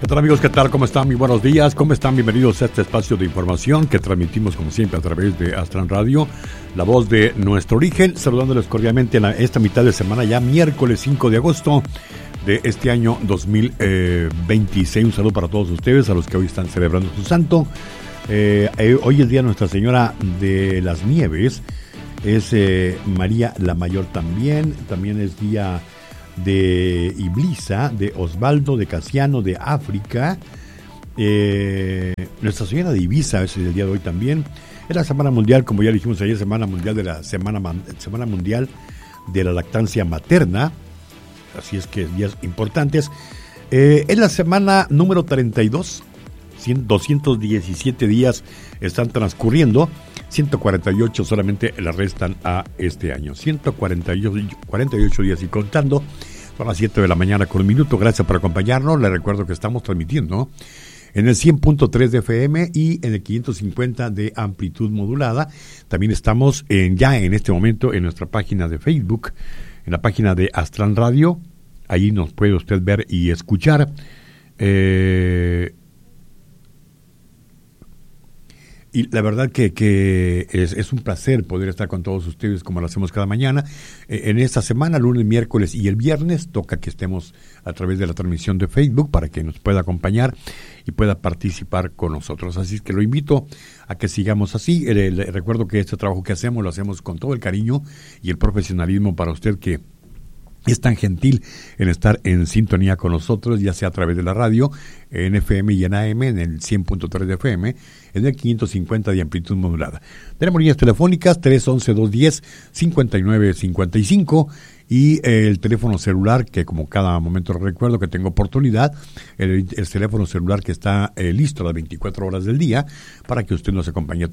¿Qué tal, amigos? ¿Qué tal? ¿Cómo están? Muy buenos días. ¿Cómo están? Bienvenidos a este espacio de información que transmitimos como siempre a través de Astran Radio, la voz de nuestro origen, saludándoles cordialmente en esta mitad de semana, ya miércoles 5 de agosto de este año 2026. Un saludo para todos ustedes, a los que hoy están celebrando su santo. Hoy es día Nuestra Señora de las Nieves, es María la Mayor también es día de Iblisa, de Osvaldo, de Casiano, de África. Nuestra Señora de Ibiza es el día de hoy también. Es la Semana Mundial, como ya dijimos ayer, Semana Mundial de la Lactancia Materna. Así es que días importantes. Es la semana número 32. 217 días están transcurriendo. 148 solamente le restan a este año. 148 días y contando. Son las 7 de la mañana con un minuto. Gracias por acompañarnos. Les recuerdo que estamos transmitiendo en el 100.3 de FM y en el 550 de amplitud modulada. También estamos ya en este momento en nuestra página de Facebook, en la página de Astran Radio. Ahí nos puede usted ver y escuchar. Y la verdad que es un placer poder estar con todos ustedes como lo hacemos cada mañana. En esta semana, lunes, miércoles y el viernes, toca que estemos a través de la transmisión de Facebook para que nos pueda acompañar y pueda participar con nosotros. Así es que lo invito a que sigamos así. Le recuerdo que este trabajo que hacemos lo hacemos con todo el cariño y el profesionalismo para usted que es tan gentil en estar en sintonía con nosotros, ya sea a través de la radio, en FM y en AM, en el 100.3 de FM, en el 550 de amplitud modulada. Tenemos líneas telefónicas 311-210-5955 y el teléfono celular, que como cada momento recuerdo que tengo oportunidad, el teléfono celular que está listo las 24 horas del día para que usted nos acompañe.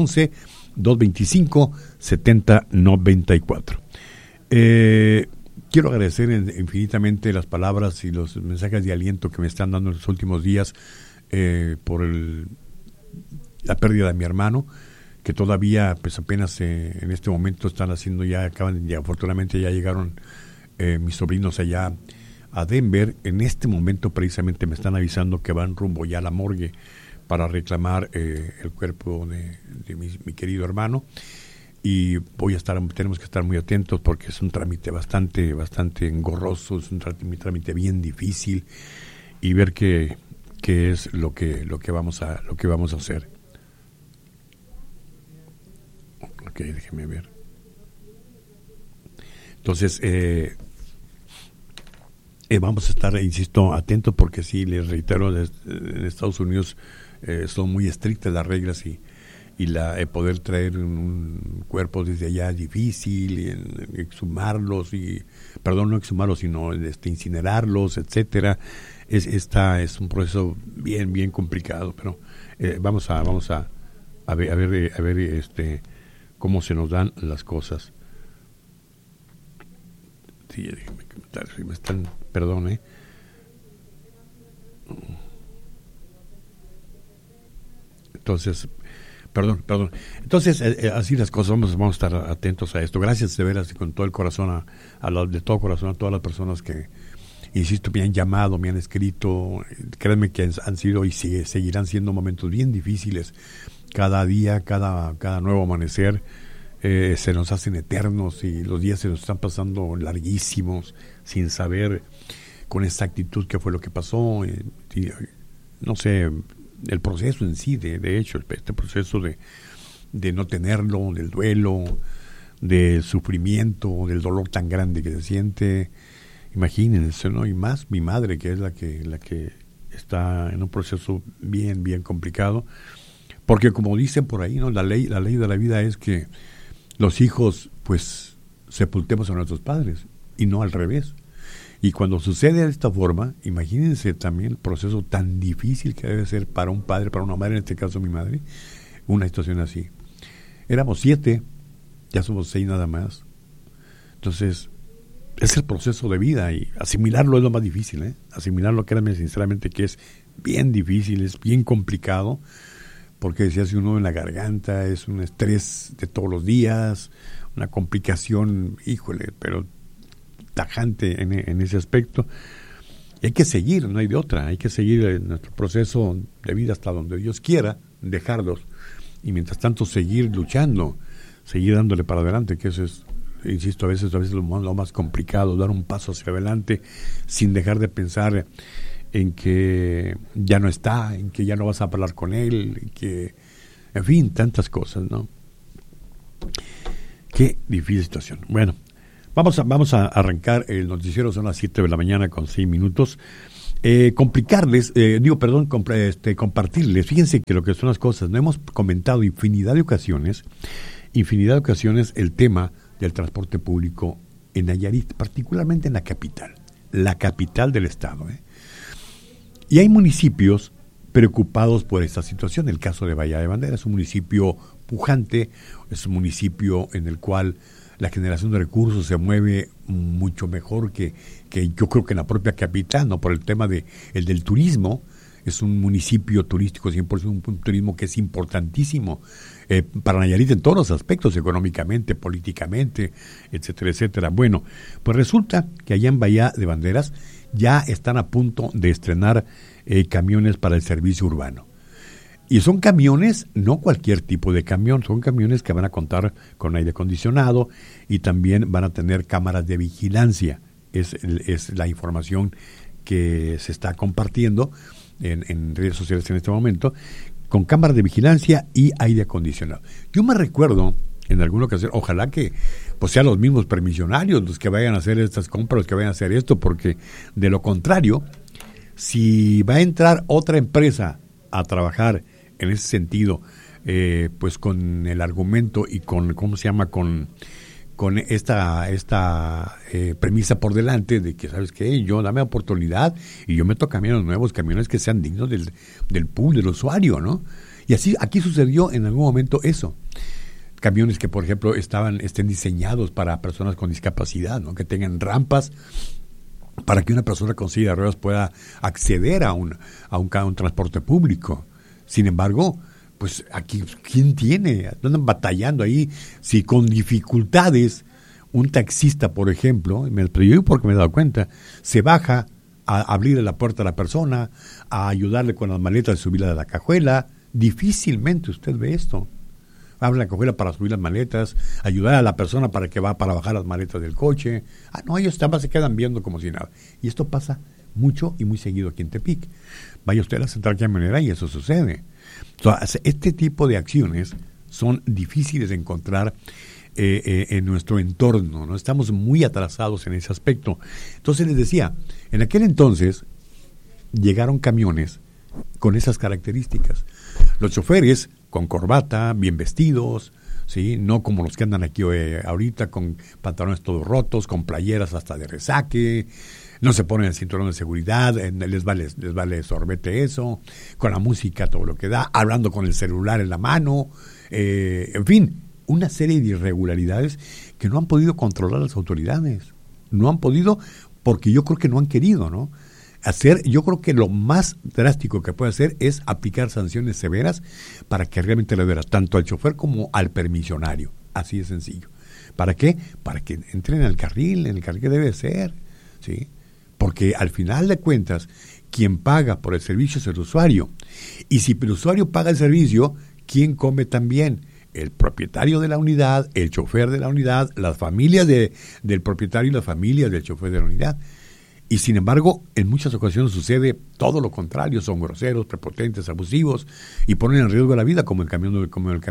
311-225-7094. Quiero agradecer infinitamente las palabras y los mensajes de aliento que me están dando en los últimos días por la pérdida de mi hermano, que todavía pues apenas en este momento están haciendo afortunadamente ya llegaron mis sobrinos allá a Denver. En este momento precisamente me están avisando que van rumbo ya a la morgue para reclamar el cuerpo de mi querido hermano. Y tenemos que estar muy atentos porque es un trámite bastante engorroso, es un trámite bien difícil, y ver qué es lo que vamos a hacer. Ok, déjeme ver. Entonces vamos a estar, insisto, atentos porque sí, les reitero, en Estados Unidos son muy estrictas las reglas y poder traer un cuerpo desde allá es difícil, y exhumarlos, no exhumarlos, sino incinerarlos, etcétera. Es un proceso bien complicado, pero vamos a ver cómo se nos dan las cosas. Sí, déjenme comentar, si me están, perdón, Entonces, Perdón. Entonces, así las cosas, vamos a estar atentos a esto. Gracias de veras y con todo el corazón, de todo corazón, a todas las personas que, insisto, me han llamado, me han escrito. Créanme que han sido y seguirán siendo momentos bien difíciles. Cada día, cada nuevo amanecer, se nos hacen eternos y los días se nos están pasando larguísimos sin saber con exactitud qué fue lo que pasó. No sé, el proceso en sí, de hecho, este proceso de no tenerlo, del duelo, del sufrimiento, del dolor tan grande que se siente. Imagínense, ¿no? Y más mi madre, que es la que está en un proceso bien complicado, porque como dicen por ahí, ¿no? La ley de la vida es que los hijos, pues, sepultemos a nuestros padres y no al revés. Y cuando sucede de esta forma, imagínense también el proceso tan difícil que debe ser para un padre, para una madre, en este caso mi madre, una situación así. Éramos 7, ya somos 6 nada más. Entonces, es el proceso de vida y asimilarlo es lo más difícil, Asimilarlo, créanme sinceramente que es bien difícil, es bien complicado, porque se hace uno en la garganta, es un estrés de todos los días, una complicación, híjole, pero tajante en ese aspecto. Y hay que seguir, no hay de otra, hay que seguir nuestro proceso de vida hasta donde Dios quiera, dejarlos, y mientras tanto seguir luchando, seguir dándole para adelante, que eso es, insisto, a veces lo más complicado, dar un paso hacia adelante sin dejar de pensar en que ya no está, en que ya no vas a hablar con él, que, en fin, tantas cosas, ¿no? Qué difícil situación. Bueno, vamos a arrancar el noticiero, son las 7 de la mañana con 6 minutos. Compartirles, fíjense que lo que son las cosas, no hemos comentado infinidad de ocasiones el tema del transporte público en Nayarit, particularmente en la capital del estado, Y hay municipios preocupados por esta situación. El caso de Bahía de Banderas es un municipio pujante, es un municipio en el cual la generación de recursos se mueve mucho mejor que yo creo que en la propia capital, ¿no? Por el tema del turismo. Es un municipio turístico 100%, un turismo que es importantísimo para Nayarit en todos los aspectos, económicamente, políticamente, etcétera, etcétera. Bueno, pues resulta que allá en Bahía de Banderas ya están a punto de estrenar camiones para el servicio urbano. Y son camiones, no cualquier tipo de camión, son camiones que van a contar con aire acondicionado y también van a tener cámaras de vigilancia. Es la información que se está compartiendo en redes sociales en este momento, con cámaras de vigilancia y aire acondicionado. Yo me recuerdo en alguna ocasión, ojalá que pues sean los mismos permisionarios los que vayan a hacer estas compras, los que vayan a hacer esto, porque de lo contrario, si va a entrar otra empresa a trabajar en ese sentido, pues con el argumento y con, ¿cómo se llama?, con esta premisa por delante de que, ¿sabes qué? Yo dame oportunidad y yo meto camiones nuevos, camiones que sean dignos del pool, del usuario, ¿no? Y así aquí sucedió en algún momento eso. Camiones que, por ejemplo, estén diseñados para personas con discapacidad, ¿no? Que tengan rampas para que una persona con silla de ruedas pueda acceder a un transporte público. Sin embargo, pues aquí, ¿quién tiene? Andan batallando ahí. Si con dificultades un taxista, por ejemplo, pero yo porque me he dado cuenta, se baja a abrirle la puerta a la persona, a ayudarle con las maletas, subirla de la cajuela, difícilmente usted ve esto. Abre la cajuela para subir las maletas, ayudar a la persona para bajar las maletas del coche. No, ellos se quedan viendo como si nada. Y esto pasa mucho y muy seguido aquí en Tepic. Vaya usted a la central camionera y eso sucede. Entonces, este tipo de acciones son difíciles de encontrar en nuestro entorno, ¿no? Estamos muy atrasados en ese aspecto. Entonces les decía, en aquel entonces llegaron camiones con esas características. Los choferes con corbata, bien vestidos, ¿sí? No como los que andan aquí ahorita con pantalones todos rotos, con playeras hasta de resaque, no se ponen el cinturón de seguridad, les vale sorbete eso, con la música todo lo que da, hablando con el celular en la mano, en fin, una serie de irregularidades que no han podido controlar las autoridades. No han podido porque yo creo que no han querido, ¿no? Yo creo que lo más drástico que puede hacer es aplicar sanciones severas para que realmente le duela tanto al chofer como al permisionario. Así de sencillo. ¿Para qué? Para que entren en el carril que debe ser, ¿sí? Porque al final de cuentas, quien paga por el servicio es el usuario. Y si el usuario paga el servicio, ¿quién come también? El propietario de la unidad, el chofer de la unidad, las familias del propietario y las familias del chofer de la unidad. Y sin embargo, en muchas ocasiones sucede todo lo contrario, son groseros, prepotentes, abusivos y ponen en riesgo la vida, como el camión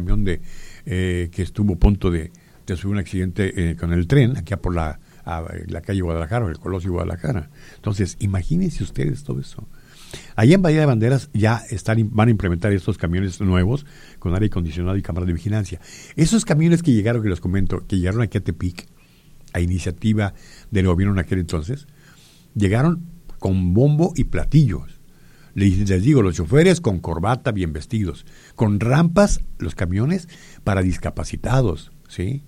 que estuvo a punto de sufrir un accidente con el tren, aquí por la calle Guadalajara, el Colosio Guadalajara. Entonces, imagínense ustedes todo eso. Allá en Bahía de Banderas ya van a implementar estos camiones nuevos con aire acondicionado y cámaras de vigilancia. Esos camiones que llegaron, que les comento, que llegaron aquí a Tepic, a iniciativa del gobierno en aquel entonces, llegaron con bombo y platillos. Les digo, los choferes con corbata, bien vestidos, con rampas, los camiones para discapacitados, ¿sí?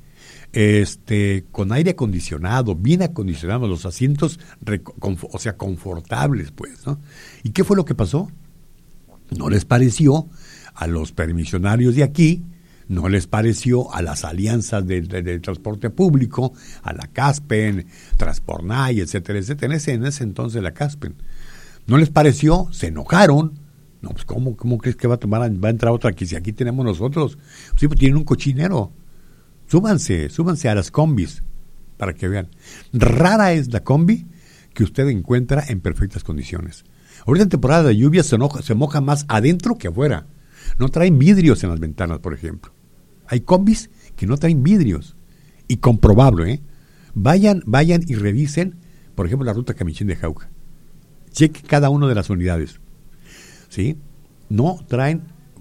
Con aire acondicionado, bien acondicionados, los asientos, confortables, pues, ¿no? ¿Y qué fue lo que pasó? No les pareció a los permisionarios de aquí, no les pareció a las alianzas del transporte público, a la Caspen, Transpornay, etcétera, etcétera. En ese entonces la Caspen, No les pareció, se enojaron. No, pues ¿cómo crees que va a entrar otra aquí? Si aquí tenemos nosotros. Sí, pues tienen un cochinero. Súbanse a las combis para que vean. Rara es la combi que usted encuentra en perfectas condiciones. Ahorita en temporada de lluvia se moja más adentro que afuera. No traen vidrios en las ventanas, por ejemplo. Hay combis que no traen vidrios. Y comprobable, ¿eh? Vayan y revisen, por ejemplo, la ruta Camichín de Jauja. Cheque cada una de las unidades. ¿Sí? No traen